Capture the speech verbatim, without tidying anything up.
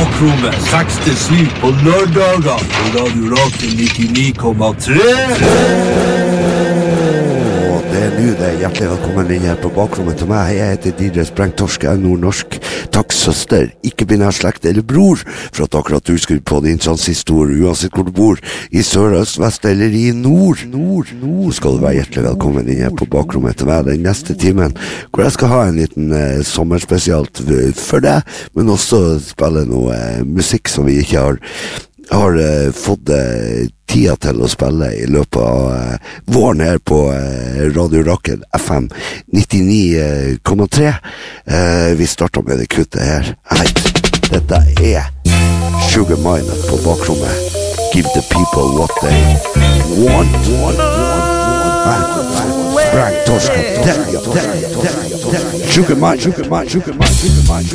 Bakrommet seks til syv på lørdager på Radio Rakel nittini komma tre. Det er nå det. Hjertelig velkommen inn her på bakrommet til meg. Jeg heter Didre Sprengtorsk, jeg er nordnorsk. Takk søster, ikke binær slekt eller bror, for at akkurat du skulle på din transistor, uansett hvor du bor, i sør, øst, vest eller i nord. Nord, nord. Skal du være hjertelig velkommen inn her på bakrommet til meg den neste timen, hvor jeg skal ha en liten eh, sommerspesialt for deg, men også spille noe eh, musikk som vi ikke har har uh, fått uh, tida til å spille i løpet av uh, våren her på uh, Radio Rakel F M nittini komma tre. Uh, vi starter med det kuttet her. Hei, dette er Sugar Minot på bakrommet. Give the people what they want. want, want, want. Sprang torsk. Sugar Minot. Sugar Minot. Sugar Minot. Sugar Minot.